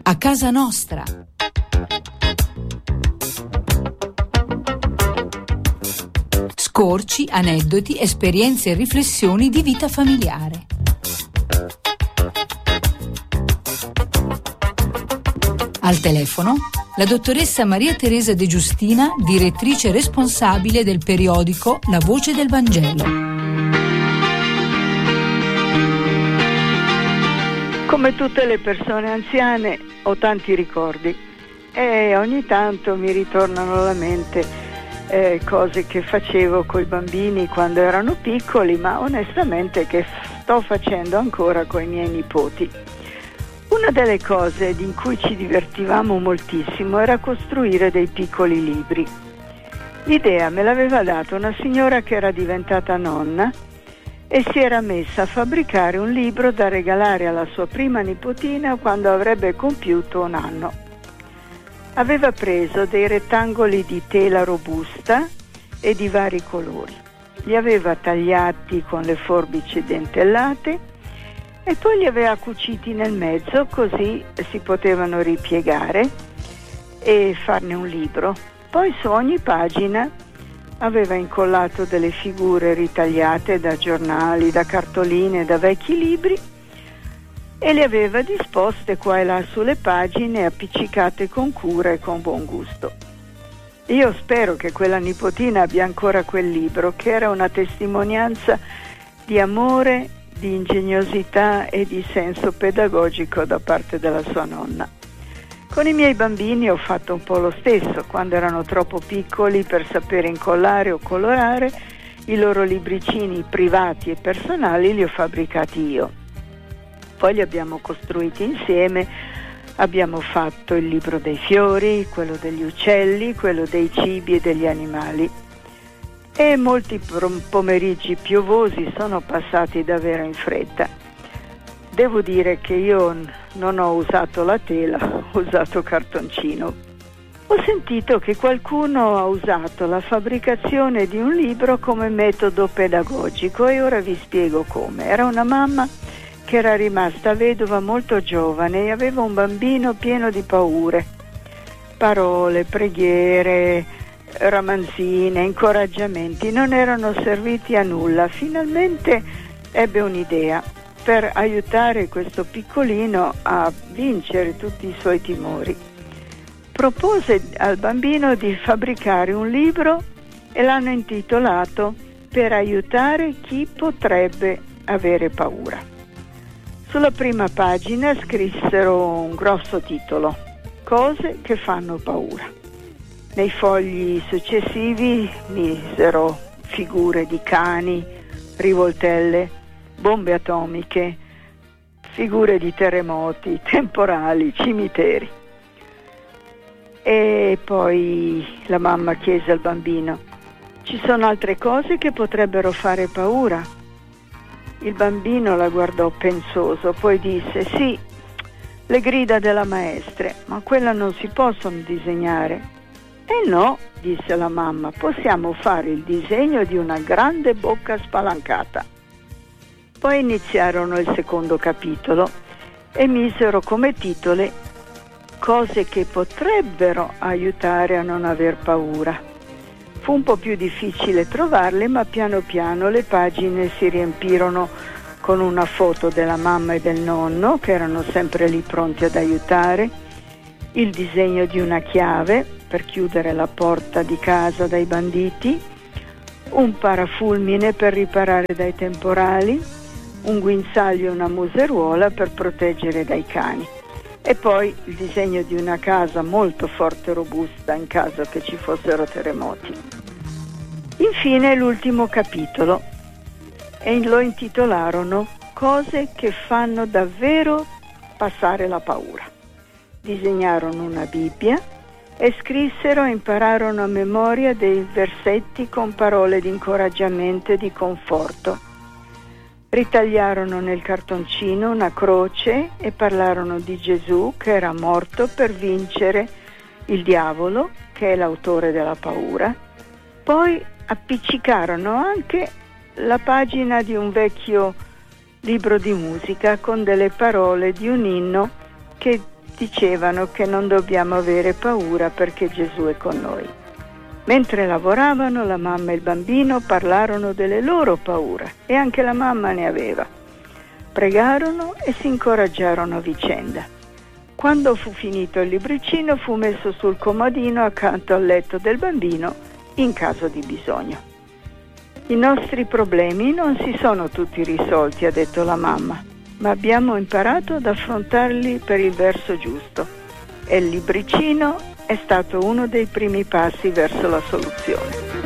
A casa nostra. Scorci, aneddoti, esperienze e riflessioni di vita familiare. Al telefono la dottoressa Maria Teresa De Giustina, direttrice responsabile del periodico La Voce del Vangelo. Come tutte le persone anziane ho tanti ricordi e ogni tanto mi ritornano alla mente cose che facevo coi bambini quando erano piccoli, ma onestamente che sto facendo ancora coi miei nipoti. Una delle cose in cui ci divertivamo moltissimo era costruire dei piccoli libri. L'idea me l'aveva data una signora che era diventata nonna e si era messa a fabbricare un libro da regalare alla sua prima nipotina quando avrebbe compiuto 1 anno. Aveva preso dei rettangoli di tela robusta e di vari colori. Li aveva tagliati con le forbici dentellate e poi li aveva cuciti nel mezzo, così si potevano ripiegare e farne un libro. Poi su ogni pagina aveva incollato delle figure ritagliate da giornali, da cartoline, da vecchi libri e le aveva disposte qua e là sulle pagine, appiccicate con cura e con buon gusto. Io spero che quella nipotina abbia ancora quel libro, che era una testimonianza di amore, di ingegnosità e di senso pedagogico da parte della sua nonna. Con i miei bambini ho fatto un po' lo stesso. Quando erano troppo piccoli per sapere incollare o colorare, i loro libricini privati e personali li ho fabbricati io. Poi li abbiamo costruiti insieme, abbiamo fatto il libro dei fiori, quello degli uccelli, quello dei cibi e degli animali. E molti pomeriggi piovosi sono passati davvero in fretta. Devo dire che io non ho usato la tela, ho usato cartoncino. Ho sentito che qualcuno ha usato la fabbricazione di un libro come metodo pedagogico e ora vi spiego come. Era una mamma che era rimasta vedova molto giovane e aveva un bambino pieno di paure. Parole, preghiere, ramanzine, incoraggiamenti non erano serviti a nulla. Finalmente ebbe un'idea per aiutare questo piccolino a vincere tutti i suoi timori. Propose al bambino di fabbricare un libro e l'hanno intitolato Per aiutare chi potrebbe avere paura. Sulla prima pagina scrissero un grosso titolo: Cose che fanno paura. Nei fogli successivi misero figure di cani, rivoltelle, bombe atomiche, figure di terremoti, temporali, cimiteri. E poi la mamma chiese al bambino: ci sono altre cose che potrebbero fare paura? Il bambino la guardò pensoso, poi disse: sì, le grida della maestra, ma quella non si possono disegnare. E no, disse la mamma, possiamo fare il disegno di una grande bocca spalancata. Poi iniziarono il secondo capitolo e misero come titoli Cose che potrebbero aiutare a non aver paura. Fu un po' più difficile trovarle, ma piano piano le pagine si riempirono con una foto della mamma e del nonno, che erano sempre lì pronti ad aiutare, il disegno di una chiave per chiudere la porta di casa dai banditi, un parafulmine per riparare dai temporali, un guinzaglio e una museruola per proteggere dai cani. E poi il disegno di una casa molto forte e robusta in caso che ci fossero terremoti. Infine l'ultimo capitolo e lo intitolarono Cose che fanno davvero passare la paura. Disegnarono una Bibbia e scrissero e impararono a memoria dei versetti con parole di incoraggiamento e di conforto. Ritagliarono nel cartoncino una croce e parlarono di Gesù che era morto per vincere il diavolo, che è l'autore della paura. Poi appiccicarono anche la pagina di un vecchio libro di musica con delle parole di un inno che dicevano che non dobbiamo avere paura perché Gesù è con noi. Mentre lavoravano, la mamma e il bambino parlarono delle loro paure e anche la mamma ne aveva. Pregarono e si incoraggiarono a vicenda. Quando fu finito il libricino, fu messo sul comodino accanto al letto del bambino in caso di bisogno. I nostri problemi non si sono tutti risolti, ha detto la mamma, ma abbiamo imparato ad affrontarli per il verso giusto e il libricino è stato uno dei primi passi verso la soluzione.